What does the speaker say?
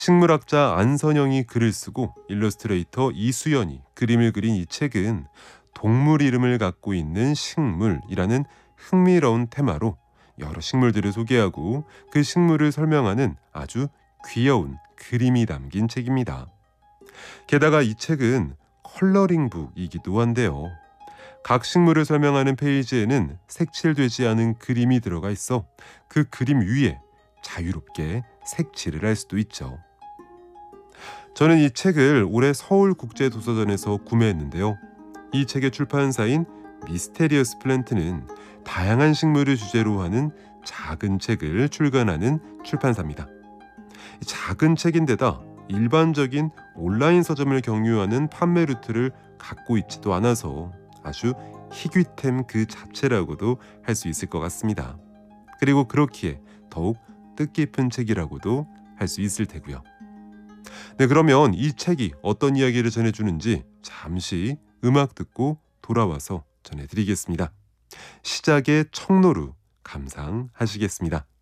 식물학자 안선영이 글을 쓰고 일러스트레이터 이수연이 그림을 그린 이 책은 동물 이름을 갖고 있는 식물이라는 흥미로운 테마로 여러 식물들을 소개하고 그 식물을 설명하는 아주 귀여운 그림이 담긴 책입니다. 게다가 이 책은 컬러링북이기도 한데요. 각 식물을 설명하는 페이지에는 색칠되지 않은 그림이 들어가 있어 그 그림 위에 자유롭게 색칠을 할 수도 있죠. 저는 이 책을 올해 서울국제도서전에서 구매했는데요. 이 책의 출판사인 미스테리어스 플랜트는 다양한 식물을 주제로 하는 작은 책을 출간하는 출판사입니다. 작은 책인데다 일반적인 온라인 서점을 경유하는 판매 루트를 갖고 있지도 않아서 아주 희귀템 그 자체라고도 할 수 있을 것 같습니다. 그리고 그렇기에 더욱 뜻깊은 책이라고도 할 수 있을 테고요. 네, 그러면 이 책이 어떤 이야기를 전해주는지 잠시 음악 듣고 돌아와서 전해드리겠습니다. 시작의 청로루 감상하시겠습니다.